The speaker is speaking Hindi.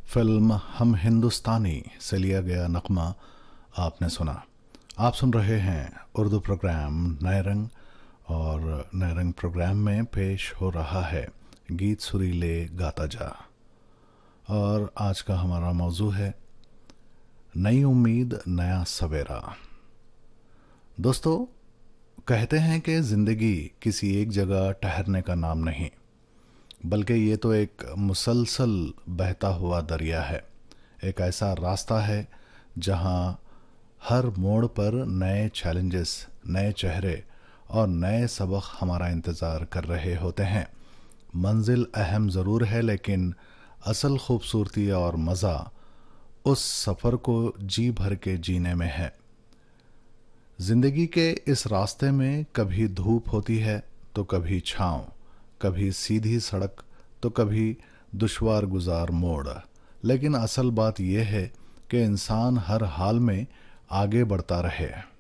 फिल्म हम हिंदुस्तानी से लिया गया नगमा आपने सुना। आप सुन रहे हैं उर्दू प्रोग्राम नए रंग, और नए रंग प्रोग्राम में पेश हो रहा है गीत सुरीले गाता जा। और आज का हमारा मौजू है नई उम्मीद नया सवेरा। दोस्तों, कहते हैं कि ज़िंदगी किसी एक जगह ठहरने का नाम नहीं, बल्कि ये तो एक मुसलसल बहता हुआ दरिया है। एक ऐसा रास्ता है जहाँ हर मोड़ पर नए चैलेंजेस, नए चेहरे और नए सबक हमारा इंतज़ार कर रहे होते हैं। मंजिल अहम ज़रूर है, लेकिन असल खूबसूरती और मज़ा उस सफ़र को जी भर के जीने में है। ज़िंदगी के इस रास्ते में कभी धूप होती है तो कभी छाँव, कभी सीधी सड़क तो कभी दुश्वार गुजार मोड़। लेकिन असल बात यह है कि इंसान हर हाल में आगे बढ़ता रहे।